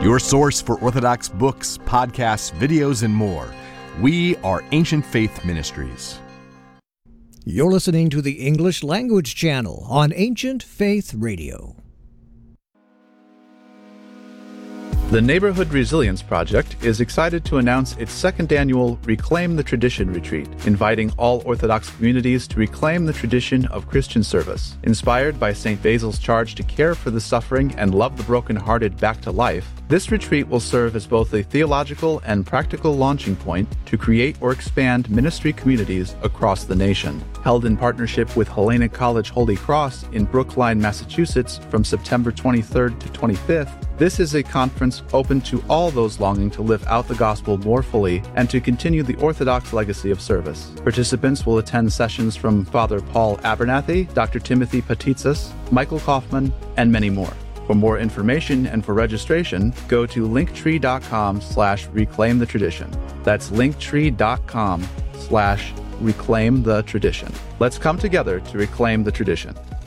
Your source for Orthodox books, podcasts, videos, and more. We are Ancient Faith Ministries. You're listening to the English Language Channel on Ancient Faith Radio. The Neighborhood Resilience Project is excited to announce its second annual Reclaim the Tradition retreat, inviting all Orthodox communities to reclaim the tradition of Christian service. Inspired by St. Basil's charge to care for the suffering and love the brokenhearted back to life, this retreat will serve as both a theological and practical launching point to create or expand ministry communities across the nation. Held in partnership with Hellenic College Holy Cross in Brookline, Massachusetts from September 23rd to 25th, this is a conference open to all those longing to live out the gospel more fully and to continue the Orthodox legacy of service. Participants will attend sessions from Father Paul Abernathy, Dr. Timothy Patitsis, Michael Kaufman, and many more. For more information and for registration, go to linktree.com/reclaim the tradition. That's linktree.com/reclaim the tradition. Let's come together to reclaim the tradition.